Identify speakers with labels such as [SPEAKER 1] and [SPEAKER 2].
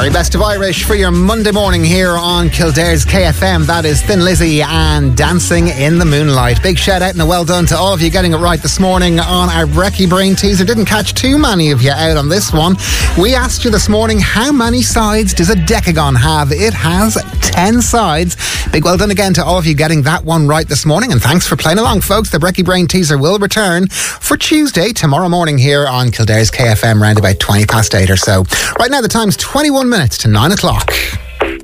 [SPEAKER 1] Very best of Irish for your Monday morning here on Kildare's KFM. That is Thin Lizzy and Dancing in the Moonlight. Big shout out and a well done to all of you getting it right this morning on our Brekkie Brain teaser. Didn't catch too many of you out on this one. We asked you this morning, how many sides does a decagon have? It has 10 sides. Big well done again to all of you getting that one right this morning, and thanks for playing along, folks. The Brekkie Brain teaser will return for Tuesday, tomorrow morning here on Kildare's KFM, round about 8:20 or so. Right now the time's 21 minutes to 9 o'clock.